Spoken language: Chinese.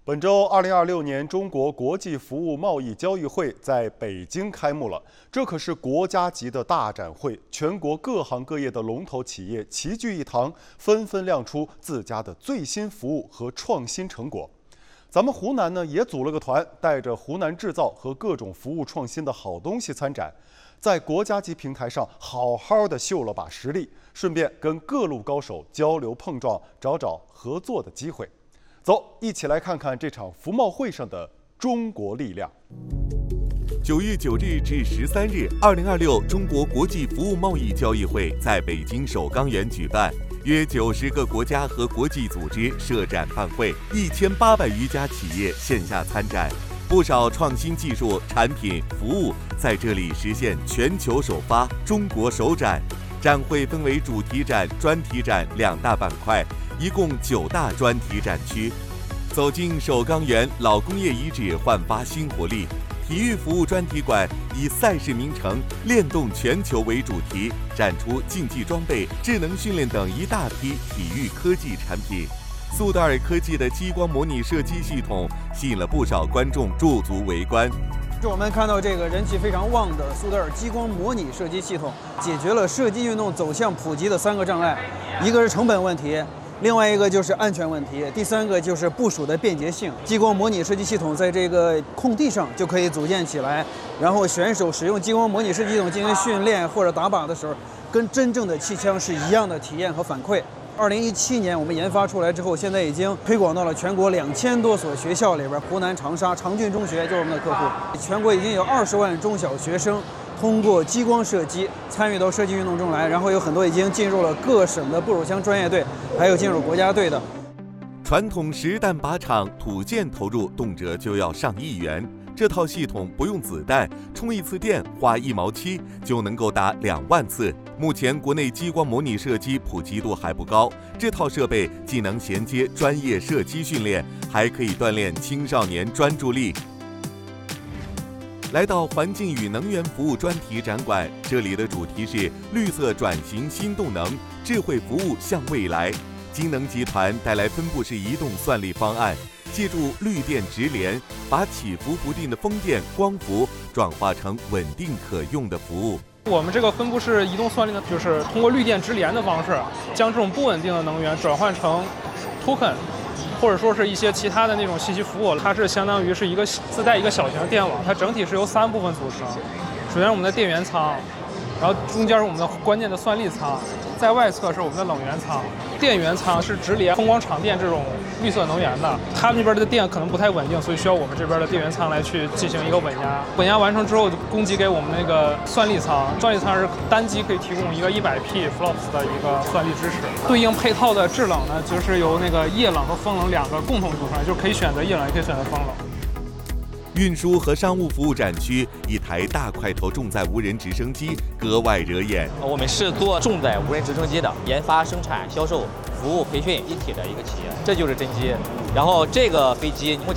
本周2026年中国国际服务贸易交易会在北京开幕了，这可是国家级的大展会，全国各行各业的龙头企业齐聚一堂，纷纷亮出自家的最新服务和创新成果。咱们湖南呢也组了个团，带着湖南制造和各种服务创新的好东西参展，在国家级平台上好好的秀了把实力，顺便跟各路高手交流碰撞，找找合作的机会。走，一起来看看这场服贸会上的中国力量。 9月9日至13日，2026中国国际服务贸易交易会在北京首钢园举办，约90个国家和国际组织设展办会，1800余家企业线下参展，不少创新技术、产品、服务在这里实现全球首发、中国首展。展会分为主题展、专题展2大板块，一共9大专题展区。走进首钢园老工业遗址，焕发新活力。体育服务专题馆以赛事名城练动全球为主题，展出竞技装备、智能训练等一大批体育科技产品。苏德尔科技的激光模拟射击系统吸引了不少观众驻足围观。 我们看到这个人气非常旺的苏德尔激光模拟射击系统，解决了射击运动走向普及的3个障碍，一个是成本问题，另外一个就是安全问题，第3个就是部署的便捷性。激光模拟射击系统在这个空地上就可以组建起来，然后选手使用激光模拟射击系统进行训练或者打靶的时候，跟真正的气枪是一样的体验和反馈。2017年我们研发出来之后，现在已经推广到了全国2000多所学校里边。湖南长沙长郡中学就是我们的客户，全国已经有20万中小学生通过激光射击参与到射击运动中来，然后有很多已经进入了各省的步手枪专业队，还有进入国家队的。 传统实弹靶场土建投入动辄就要上亿元，这套系统不用子弹，充一次电花1毛7就能够打2万次。目前国内激光模拟射击普及度还不高，这套设备既能衔接专业射击训练，还可以锻炼青少年专注力。来到环境与能源服务专题展馆，这里的主题是绿色转型新动能，智慧服务向未来。金能集团带来分布式移动算力方案，借助绿电直连，把起伏不定的风电、光伏转化成稳定可用的服务。 我们这个分布式移动算力呢，就是通过绿电直连的方式，将这种不稳定的能源转换成 token， 或者说是一些其他的那种信息服务。它是相当于是一个自带一个小型的电网，它整体是由3部分组成。首先我们的电源仓，然后中间是我们的关键的算力仓，在外侧是我们的冷源仓。电源仓是直连风光场电这种绿色能源的，他们那边的电可能不太稳定，所以需要我们这边的电源仓来去进行一个稳压。稳压完成之后，供给给我们那个算力仓。算力仓是单机可以提供一个100P flops 的一个算力支持。对应配套的制冷呢，就是由那个液冷和风冷2个共同组成，就可以选择液冷，也可以选择风冷。 运输和商务服务展区，一台大块头重载无人直升机格外惹眼。 我们是做重载无人直升机的研发、生产、销售、服务、培训一体的一个企业，这就是真机。然后这个飞机目